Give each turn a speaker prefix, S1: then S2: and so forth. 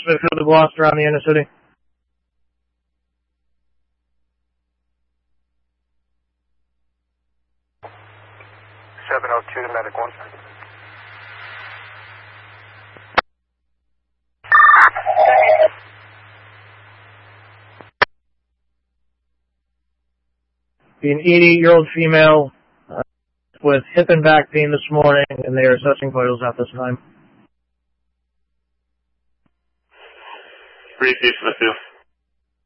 S1: Smithfield to Gloucester on the inner city.
S2: To medic 1.
S1: An 88-year-old female with hip and back pain this morning, and they are assessing vitals at this time.
S3: 3 Smithfield.